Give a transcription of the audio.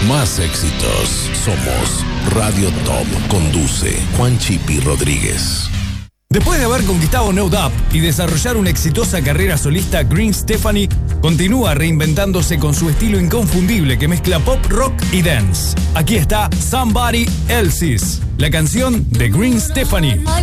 Más éxitos. Somos Radio Top. Conduce Juan Chipi Rodríguez. Después de haber conquistado No Doubt y desarrollar una exitosa carrera solista, Gwen Stefani continúa reinventándose con su estilo inconfundible que mezcla pop, rock y dance. Aquí está Somebody Else's, la canción de Gwen Stefani.